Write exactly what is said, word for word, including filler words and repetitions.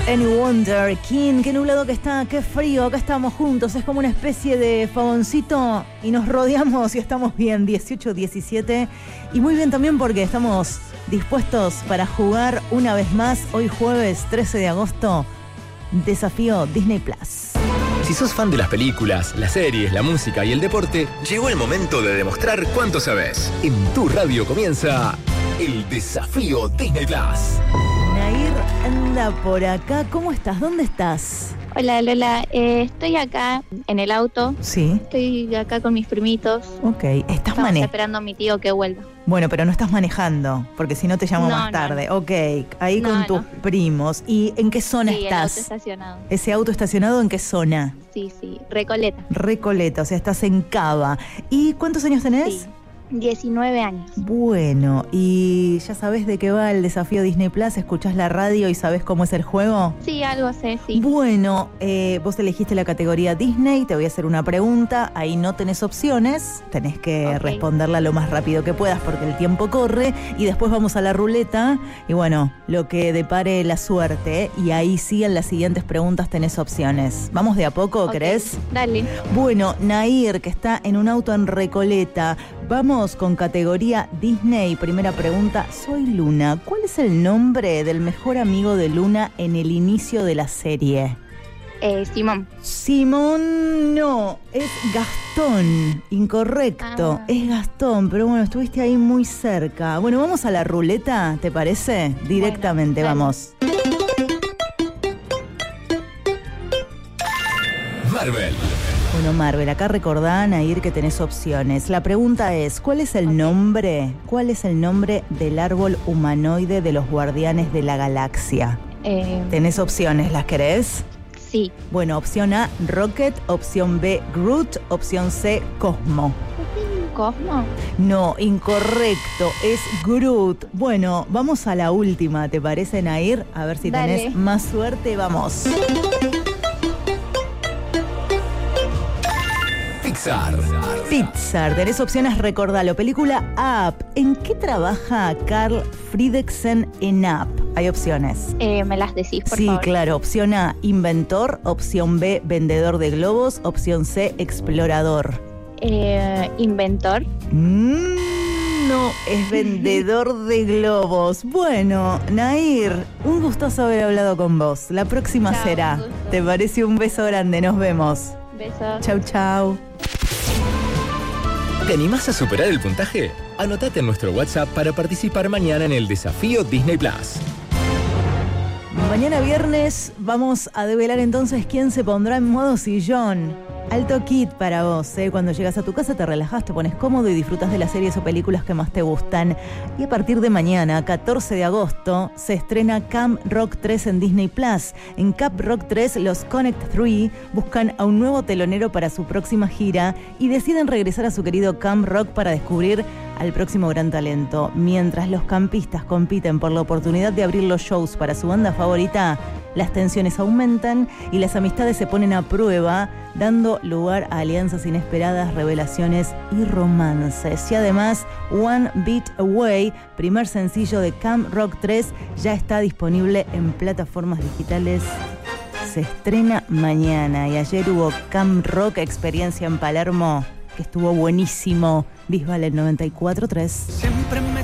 Any Wonder, King, qué nublado que está, qué frío, acá estamos juntos, es como una especie de fogoncito y nos rodeamos y estamos bien, dieciocho, diecisiete, y muy bien también porque estamos dispuestos para jugar una vez más, hoy jueves trece de agosto, Desafío Disney Plus. Si sos fan de las películas, las series, la música y el deporte, llegó el momento de demostrar cuánto sabes. En tu radio comienza el Desafío Disney Plus. Nair anda por acá. ¿Cómo estás? ¿Dónde estás? Hola Lola, eh, estoy acá en el auto. Sí. Estoy acá con mis primitos. Ok, estás Estamos manejando. esperando a mi tío que vuelva. Bueno, pero no estás manejando, porque si no te llamo No, más no, tarde. no. Ok, ahí No, con tus no. primos. ¿Y en qué zona Sí, el estás? auto estacionado. ¿Ese auto estacionado en qué zona? Sí, sí, Recoleta. Recoleta, o sea, estás en Cava. ¿Y cuántos años tenés? Sí, diecinueve años. Bueno, ¿y ya sabés de qué va el Desafío Disney Plus? ¿Escuchás la radio y sabés cómo es el juego? Sí, algo sé, sí. Bueno, eh, vos elegiste la categoría Disney, te voy a hacer una pregunta, ahí no tenés opciones, tenés que Ok. responderla lo más rápido que puedas porque el tiempo corre y después vamos a la ruleta y bueno, lo que depare la suerte y ahí sí en las siguientes preguntas tenés opciones. ¿Vamos de a poco, Ok, querés? Dale. Bueno, Nair, que está en un auto en Recoleta. Vamos con categoría Disney. Primera pregunta. Soy Luna. ¿Cuál es el nombre del mejor amigo de Luna en el inicio de la serie? Eh, Simón. Simón, no. Es Gastón. Incorrecto. Ah. Es Gastón. Pero bueno, estuviste ahí muy cerca. Bueno, vamos a la ruleta, ¿te parece? Directamente, Bueno, dale. vamos. Marvel. Bueno, Marvel, acá recordá, Nair, que tenés opciones. La pregunta es, ¿cuál es el Ok. nombre? ¿Cuál es el nombre del árbol humanoide de los Guardianes de la Galaxia? Eh, Tenés opciones, ¿las querés? sí. Bueno, opción A, Rocket, opción B, Groot, opción C, Cosmo. ¿Cosmo? No, incorrecto, es Groot. Bueno, vamos a la última, ¿te parece, Nair? A ver si Dale. tenés más suerte, vamos. Pixar. Pixar, tenés opciones, recordalo. Película Up. ¿En qué trabaja Carl Fredricksen en Up? Hay opciones. Eh, ¿Me las decís, por Sí, favor? claro. Opción A, inventor. Opción B, vendedor de globos. Opción C, explorador. Eh, ¿Inventor? Mm, no, es vendedor de globos. Bueno, Nair, un gustoso haber hablado con vos. La próxima Chao, será. un gusto. ¿Te parece? Un beso grande. Nos vemos. Besos. Chau, chau. ¿Te animás a superar el puntaje? Anotate en nuestro WhatsApp para participar mañana en el Desafío Disney Plus. Mañana viernes vamos a develar entonces quién se pondrá en modo sillón. Alto kit para vos, ¿eh? Cuando llegas a tu casa te relajás, te pones cómodo y disfrutas de las series o películas que más te gustan. Y a partir de mañana, catorce de agosto, se estrena Camp Rock tres en Disney Plus. En Camp Rock tres, los Connect tres buscan a un nuevo telonero para su próxima gira y deciden regresar a su querido Camp Rock para descubrir al próximo gran talento. Mientras los campistas compiten por la oportunidad de abrir los shows para su banda favorita, las tensiones aumentan y las amistades se ponen a prueba, dando lugar a alianzas inesperadas, revelaciones y romances. Y además, One Beat Away, primer sencillo de Camp Rock tres, ya está disponible en plataformas digitales. Se estrena mañana y ayer hubo Camp Rock Experiencia en Palermo, que estuvo buenísimo. Bisbal el noventa y cuatro punto tres.